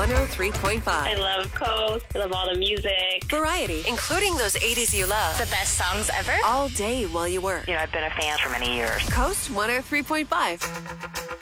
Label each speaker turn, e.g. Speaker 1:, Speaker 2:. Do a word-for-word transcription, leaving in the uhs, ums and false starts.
Speaker 1: one oh three point five.
Speaker 2: I love Coast. I love all the music.
Speaker 1: Variety, including those eighties you love.
Speaker 3: The best songs ever.
Speaker 1: All day while you work.
Speaker 4: You know, I've been a fan for many years.
Speaker 1: Coast one oh three point five.